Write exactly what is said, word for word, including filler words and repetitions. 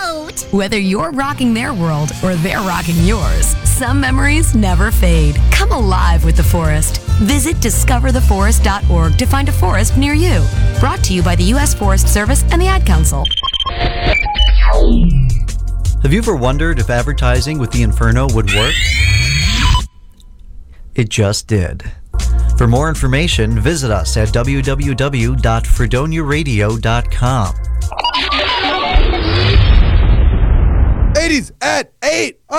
boat. Whether you're rocking their world or they're rocking yours, some memories never fade. Come alive with the forest. Visit discover the forest dot org to find a forest near you. Brought to you by the U S Forest Service and the Ad Council. Have you ever wondered if advertising with the Inferno would work? It just did. For more information, visit us at w w w dot fredonia radio dot com. eighties at eight.